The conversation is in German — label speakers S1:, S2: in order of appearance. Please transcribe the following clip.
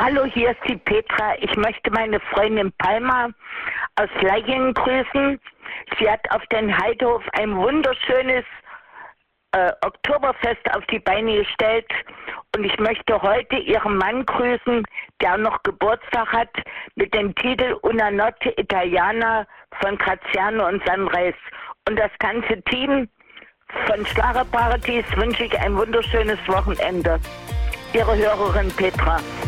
S1: Hallo, hier ist die Petra. Ich möchte meine Freundin Palma aus Leihingen grüßen. Sie hat auf den Heidhof ein wunderschönes Oktoberfest auf die Beine gestellt. Und ich möchte heute ihren Mann grüßen, der noch Geburtstag hat, mit dem Titel Una Notte Italiana von Graziano und Sunrise. Und das ganze Team von Schlagerparadies wünsche ich ein wunderschönes Wochenende. Ihre Hörerin Petra.